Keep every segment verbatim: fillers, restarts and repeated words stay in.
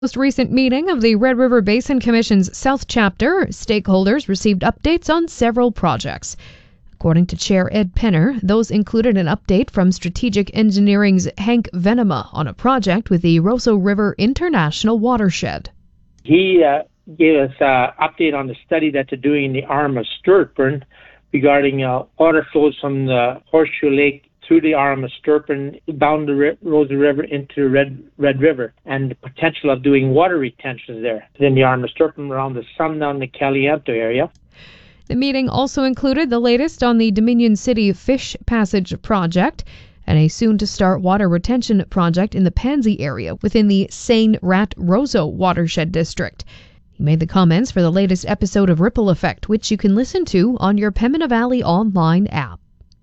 Most recent meeting of the Red River Basin Commission's South Chapter, stakeholders received updates on several projects. According to Chair Ed Penner, those included an update from Strategic Engineering's Hank Venema on a project with the Roseau River International Watershed. He uh, gave us an update on the study that they're doing in the arm of Sturtburn regarding uh, water flows from the Horseshoe Lake through the arm of Sturtburn down the Ri- Roseau River into the Red, Red River, and the potential of doing water retentions there. Then the arm of Sturtburn around the Sundown, the Caliento area. The meeting also included the latest on the Dominion City Fish Passage project and a soon-to-start water retention project in the Pansy area within the Seine-Rat-Roseau watershed district. He made the comments for the latest episode of Ripple Effect, which you can listen to on your Pembina Valley Online app.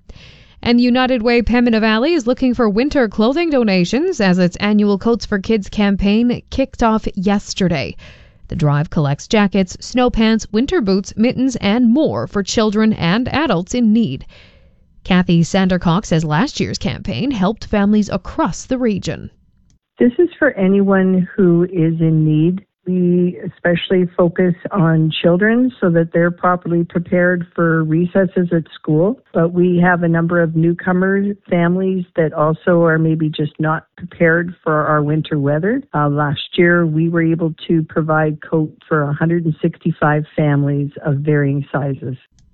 And United Way Pembina Valley is looking for winter clothing donations as its annual Coats for Kids campaign kicked off yesterday. The drive collects jackets, snow pants, winter boots, mittens, and more for children and adults in need. Kathy Sandercock says last year's campaign helped families across the region. This is for anyone who is in need. We especially focus on children so that they're properly prepared for recesses at school. But we have a number of newcomer families that also are maybe just not prepared for our winter weather. Uh, last year, we were able to provide coat for one hundred sixty-five families of varying sizes.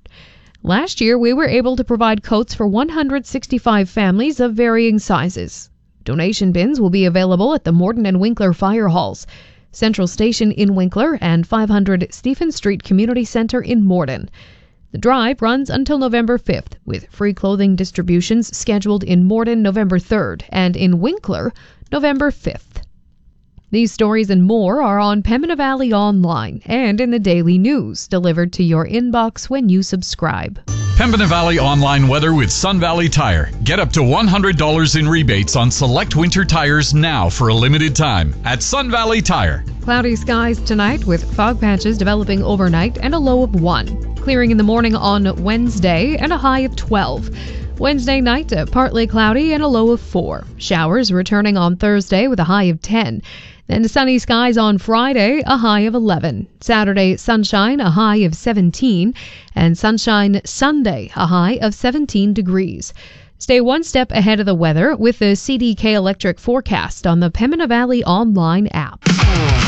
Last year, we were able to provide coats for one hundred sixty-five families of varying sizes. Donation bins will be available at the Morden and Winkler Fire Halls, Central Station in Winkler, and five hundred Stephen Street Community Center in Morden. The drive runs until November fifth, with free clothing distributions scheduled in Morden November third and in Winkler November fifth. These stories and more are on Pembina Valley Online and in the daily news, delivered to your inbox when you subscribe. Pembina Valley Online weather with Sun Valley Tire. Get up to one hundred dollars in rebates on select winter tires now for a limited time at Sun Valley Tire. Cloudy skies tonight with fog patches developing overnight and a low of one. Clearing in the morning on Wednesday and a high of twelve. Wednesday night, uh, partly cloudy and a low of four. Showers returning on Thursday with a high of ten. Then sunny skies on Friday, a high of eleven. Saturday, sunshine, a high of seventeen. And sunshine Sunday, a high of seventeen degrees. Stay one step ahead of the weather with the C D K Electric forecast on the Pembina Valley Online app.